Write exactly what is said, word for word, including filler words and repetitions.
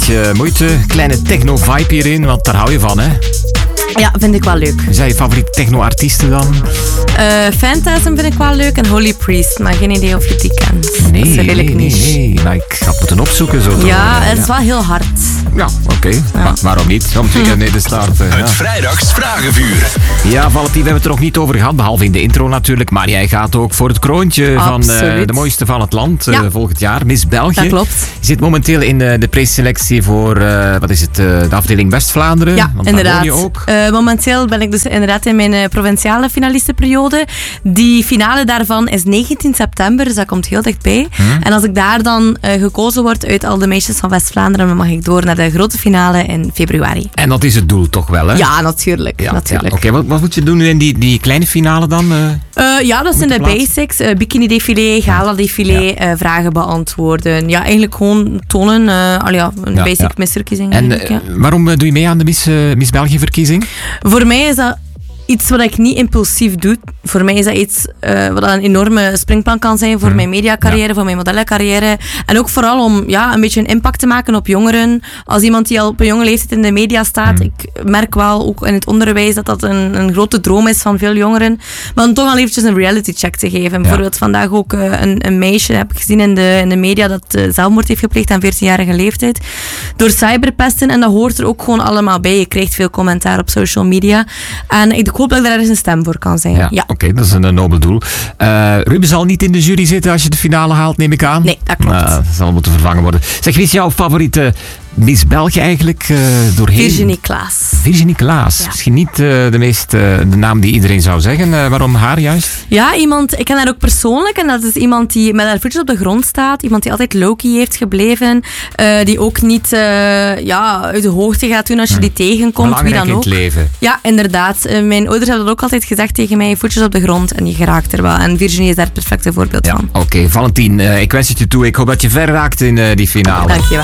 beetje moeite. Kleine techno-vibe hierin, want daar hou je van, hè? Ja, vind ik wel leuk. Zijn je favoriete techno-artiesten dan? Uh, Phantasm vind ik wel leuk en Holy Priest, maar geen idee of je die kent. Nee, dat is nee, nee, nee. Maar ik ga het moeten opzoeken. Zo ja, door, het ja. is wel heel hard. Ja, oké. Okay. Ja. Maar waarom niet? Om zeker nee te starten. Het ja. Vrijdags Vragenvuur. Ja, Valentin, we hebben het er nog niet over gehad, behalve in de intro natuurlijk. Maar jij gaat ook voor het kroontje Absoluut. van uh, de mooiste van het land uh, ja. volgend jaar, Miss België. Dat klopt. Je zit momenteel in uh, de preselectie voor, uh, wat is het, uh, de afdeling West-Vlaanderen. Ja, want inderdaad. Daar woon je ook. Uh, momenteel ben ik dus inderdaad in mijn uh, provinciale finalistenperiode. Die finale daarvan is negentien september, dus dat komt heel dichtbij. Hmm. En als ik daar dan uh, gekozen word uit al de meisjes van West-Vlaanderen, dan mag ik door naar de grote finale in februari. En dat is het doel toch wel, hè? Ja, natuurlijk. Ja, natuurlijk. Ja, Oké, okay, wat, wat moet je doen in die, die kleine finale dan? Uh, uh, ja, dat zijn de plaats? basics. Uh, bikini-défilé, gala-défilé, ja. uh, vragen beantwoorden. Ja, eigenlijk gewoon tonen. Uh, al ja, een ja, basic ja. misverkiezing. En uh, ja. waarom uh, doe je mee aan de Miss, uh, Miss België-verkiezing? Voor mij is dat iets wat ik niet impulsief doe. Voor mij is dat iets uh, wat een enorme springplank kan zijn voor hmm. mijn mediacarrière, ja. voor mijn modellencarrière. En ook vooral om ja, een beetje een impact te maken op jongeren. Als iemand die al op een jonge leeftijd in de media staat, hmm. ik merk wel ook in het onderwijs dat dat een, een grote droom is van veel jongeren. Maar om toch al eventjes een reality check te geven. Ja. Bijvoorbeeld vandaag ook uh, een, een meisje, heb ik gezien in de, in de media, dat uh, zelfmoord heeft gepleegd aan veertienjarige leeftijd. Door cyberpesten. En dat hoort er ook gewoon allemaal bij. Je krijgt veel commentaar op social media. En ik Ik hoop dat ik daar eens een stem voor kan zijn. Ja, ja. Oké, okay, dat is een, een nobel doel. Uh, Ruben zal niet in de jury zitten als je de finale haalt, neem ik aan. Nee, dat klopt. Uh, dat zal moeten vervangen worden. Zeg, wie is jouw favoriete Miss België eigenlijk uh, doorheen? Virginie Klaas. Virginie Klaas. Ja. Misschien niet uh, de, meest, uh, de naam die iedereen zou zeggen. Uh, waarom haar juist? Ja, iemand, ik ken haar ook persoonlijk. En dat is iemand die met haar voetjes op de grond staat. Iemand die altijd low-key heeft gebleven. Uh, die ook niet uh, ja, uit de hoogte gaat doen als je die tegenkomt. Belangrijk wie dan ook. in het leven. Ja, inderdaad. Uh, mijn ouders hebben dat ook altijd gezegd tegen mij. Voetjes op de grond en je geraakt er wel. En Virginie is daar het perfecte voorbeeld ja. van. Oké, okay, Valentin, uh, ik wens het je toe. Ik hoop dat je ver raakt in uh, die finale. Dankjewel.